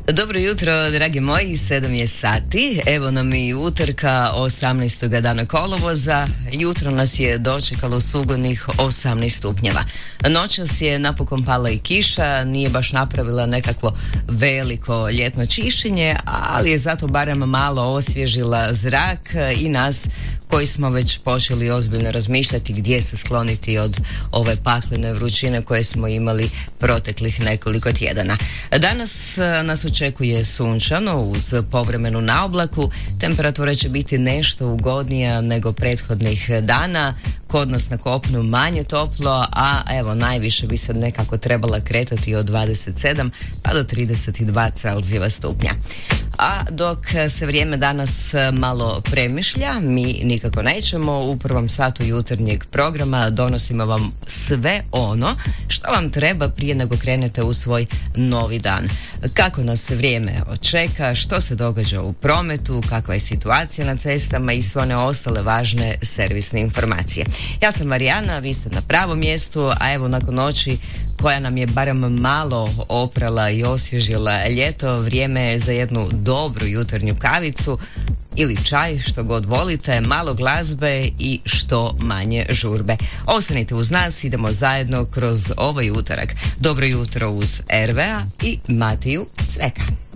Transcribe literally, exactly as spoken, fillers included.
Dobro jutro, dragi moji, sedam je sati, evo nam i utorka osamnaestog dana kolovoza. Jutro nas je dočekalo sugodnih osamnaest stupnjeva. Noćas je napokon pala i kiša, nije baš napravila nekakvo veliko ljetno čišćenje, ali je zato barem malo osvježila zrak i nas koji smo već počeli ozbiljno razmišljati gdje se skloniti od ove paklene vrućine koje smo imali proteklih nekoliko tjedana. Danas nas očekuje sunčano uz povremenu naoblaku, temperatura će biti nešto ugodnija nego prethodnih dana, kod nas na kopnu manje toplo, a evo najviše bi se nekako trebala kretati od dvadeset sedam pa do trideset dva Celzijeva stupnja. A dok se vrijeme danas malo premišlja, mi nikako nećemo. U prvom satu jutarnjeg programa donosimo vam sve ono što vam treba prije nego krenete u svoj novi dan. Kako nas vrijeme očeka, što se događa u prometu, kakva je situacija na cestama i sve one ostale važne servisne informacije. Ja sam Marijana, vi ste na pravom mjestu, a evo nakon noći koja nam je barem malo oprala i osvježila ljeto, vrijeme je za jednu dobru jutarnju kavicu ili čaj, što god volite, malo glazbe i što manje žurbe. Ostanite uz nas, idemo zajedno kroz ovaj utorak. Dobro jutro uz R V A i Matiju Cveka.